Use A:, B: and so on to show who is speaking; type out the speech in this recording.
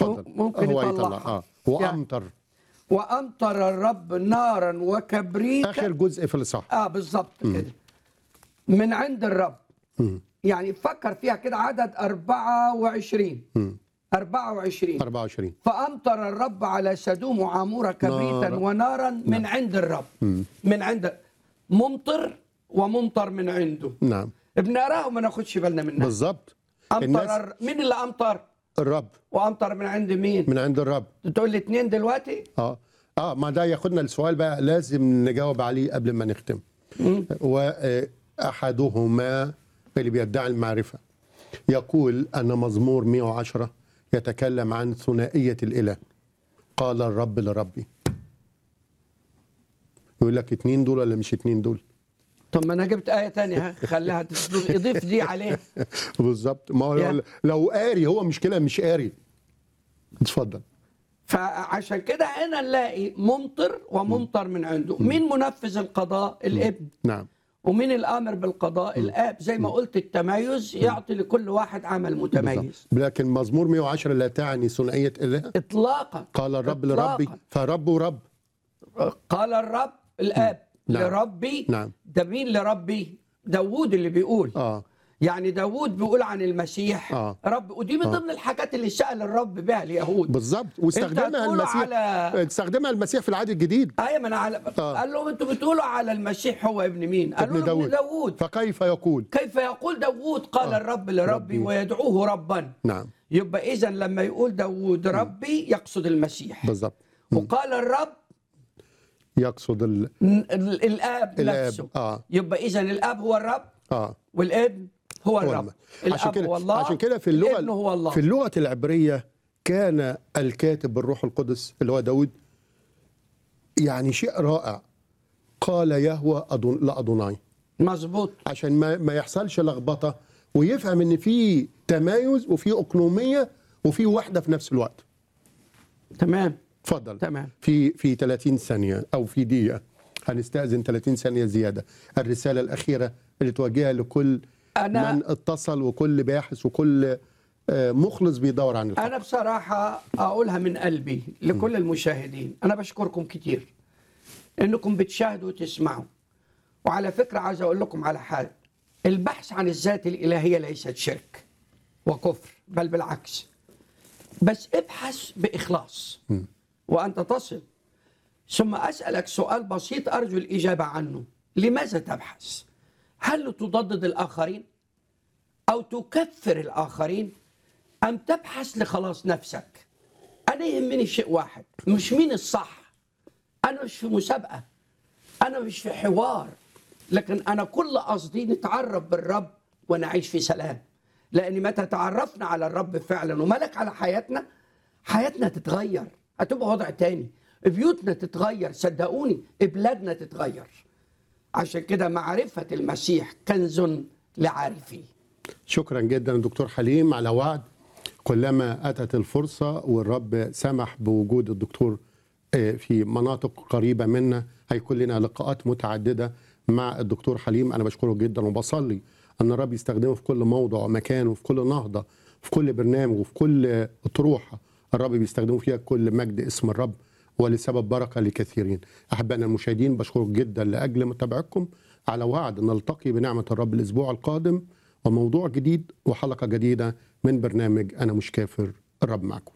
A: اتفضل.
B: ممكن
A: هو
B: يطلعها.
A: وامطر.
B: وامطر الرب نارا وكبريتا.
A: اخر جزء في الاصحاح.
B: بالظبط كده. من عند الرب. يعني فكر فيها كده، عدد 24. 24. فامطر الرب على سدوم وعمورة كبريتا ونارا من عند الرب. من عند ممطر وممطر من عنده.
A: نعم.
B: بنقراها وما ناخدش بالنا منها.
A: بالظبط.
B: مين اللي امطر؟
A: الرب.
B: وامطر من عند مين؟
A: من عند الرب.
B: تقول لي اتنين دلوقتي؟
A: ما ده ياخدنا السؤال بقى لازم نجاوب عليه قبل ما نختم. واحدهما اللي بيدعي المعرفة يقول أن مزمور 110 يتكلم عن ثنائية الإله. قال الرب لربي. يقول لك اتنين دول ولا مش اتنين دول؟
B: طب ما انا جبت آية تانية، خليها اضيف دي عليه.
A: بالظبط. ما هو لو قاري، هو مشكلة مش قاري. اتفضل.
B: فعشان كده هنا نلاقي ممطر وممطر من عنده. مين منفذ القضاء؟ الابن.
A: نعم.
B: ومين الامر بالقضاء؟ الاب. زي ما قلت التميز يعطي لكل واحد عمل متميز.
A: بالزبط. لكن مزمور 110 لا تعني ثنائية إله
B: اطلاقا.
A: قال الرب لربي، فرب ورب.
B: قال الرب الاب لربي.
A: نعم.
B: ده مين لربي؟ داوود اللي بيقول. يعني داوود بيقول عن المسيح رب، ودي من ضمن الحاجات اللي سأل الرب بها اليهود.
A: بالظبط. واستخدمها المسيح استخدمها المسيح في العهد الجديد.
B: ايوه، ما انا قال لهم انتوا بتقولوا على المسيح هو ابن مين؟ قالوا له ابن داوود.
A: فكيف يقول؟
B: كيف يقول داوود قال الرب لربي ويدعوه ربا.
A: نعم.
B: يبقى اذا لما يقول داوود ربي يقصد المسيح.
A: بالظبط.
B: وقال الرب
A: يقصد
B: الاب نفسه. يبقى اذا الاب هو الرب. والابن هو الرب.
A: عشان كده في اللغة في اللغة العبرية كان الكاتب بالروح القدس اللي هو داود يعني شيء رائع. قال يهوه لأدوناي.
B: مظبوط.
A: عشان ما يحصلش لخبطة ويفهم ان في تمايز وفي أقنومية وفي وحدة في نفس الوقت.
B: تمام.
A: اتفضل.
B: تمام.
A: في 30 ثانية او في دقيقة هنستأذن 30 ثانية زيادة. الرسالة الأخيرة اللي توجهها لكل من اتصل وكل باحث وكل مخلص بيدور عن الحق.
B: أنا بصراحة أقولها من قلبي لكل المشاهدين. أنا بشكركم كتير إنكم بتشاهدوا وتسمعوا. وعلى فكرة عايز أقول لكم على حاجة. البحث عن الذات الإلهية ليست شرك وكفر، بل بالعكس. بس ابحث بإخلاص وأنت تصل. ثم أسألك سؤال بسيط أرجو الإجابة عنه. لماذا تبحث؟ هل تضدد الآخرين أو تكفر الآخرين أم تبحث لخلاص نفسك؟ أنا يهمني شيء واحد، مش مين الصح. أنا مش في مسابقة، أنا مش في حوار، لكن أنا كل قصدي نتعرف بالرب ونعيش في سلام. لأن متى تعرفنا على الرب فعلا وملك على حياتنا تتغير، هتبقى وضع تاني، بيوتنا تتغير، صدقوني بلادنا تتغير. عشان كده معرفة المسيح كنز لعارفيه.
A: شكرا جدا دكتور حليم على وعد. كلما أتت الفرصة والرب سمح بوجود الدكتور في مناطق قريبة منا هيكون لنا لقاءات متعددة مع الدكتور حليم. أنا بشكره جدا وبصلي أن الرب يستخدمه في كل موضع ومكان وفي كل نهضة في كل برنامج وفي كل طروحة الرب بيستخدمه فيها كل مجد اسم الرب ولسبب بركة لكثيرين. أحبائنا المشاهدين بشكرك جدا لأجل متابعتكم. على وعد نلتقي بنعمة الرب الأسبوع القادم وموضوع جديد وحلقة جديدة من برنامج أنا مش كافر. الرب معكم.